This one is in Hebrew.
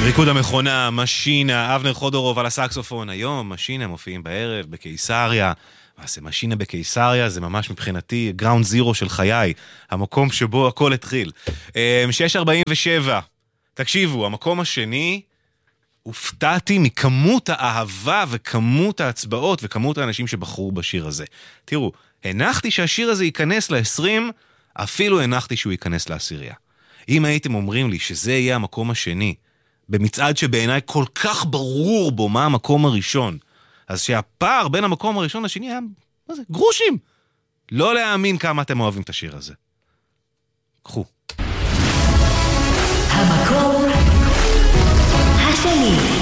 ריקוד המכונה, משינה, אבנר חודורוב על הסקסופון. היום משינה מופיעים בערב בקיסריה. זה משינה בקיסריה, זה ממש מבחינתי גראונד זירו של חיי, המקום שבו הכל התחיל. 6:47, תקשיבו, המקום השני, הופתעתי מכמות האהבה וכמות ההצבעות וכמות האנשים שבחרו בשיר הזה. תראו, הנחתי שהשיר הזה ייכנס ל-20, אפילו הנחתי שהוא ייכנס לעשירייה. אם הייתם אומרים לי שזה יהיה המקום השני, במצעד שבעיניי כל כך ברור בו מה המקום הראשון, אז שהפער בין המקום הראשון לשני היה, מה זה? גרושים. לא להאמין כמה אתם אוהבים את השיר הזה. קחו. המקום השני.